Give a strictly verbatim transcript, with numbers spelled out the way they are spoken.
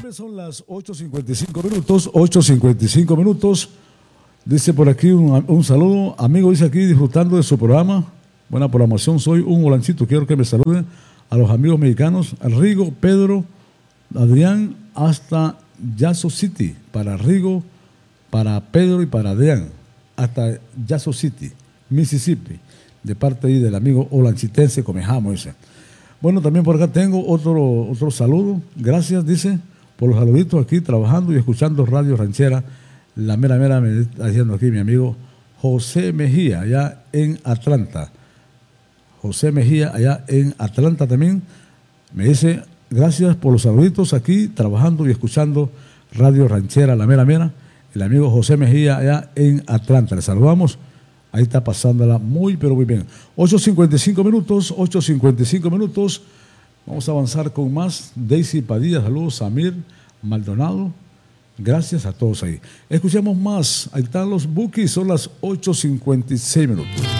Son las ocho cincuenta y cinco minutos, ocho cincuenta y cinco minutos. Dice por aquí un, un saludo, amigo, dice aquí, disfrutando de su programa. Buena programación, soy un Olancito, quiero que me saluden a los amigos mexicanos, a Rigo, Pedro, Adrián, hasta Yazoo City, para Rigo, para Pedro y para Adrián, hasta Yazoo City, Mississippi, de parte ahí del amigo olancitense Comejamo, dice. Bueno, también por acá tengo otro, otro saludo, gracias, dice, por los saluditos aquí, trabajando y escuchando Radio Ranchera. La mera mera me está diciendo aquí mi amigo José Mejía, allá en Atlanta. José Mejía, allá en Atlanta también, me dice, gracias por los saluditos aquí, trabajando y escuchando Radio Ranchera, la mera mera. El amigo José Mejía, allá en Atlanta. Le saludamos. Ahí está pasándola muy, pero muy bien. ocho cincuenta y cinco minutos, ocho cincuenta y cinco minutos. Vamos a avanzar con más. Daisy Padilla, saludos. Samir Maldonado. Gracias a todos ahí. Escuchemos más. Ahí están los bookies. Son las ocho cincuenta y seis minutos.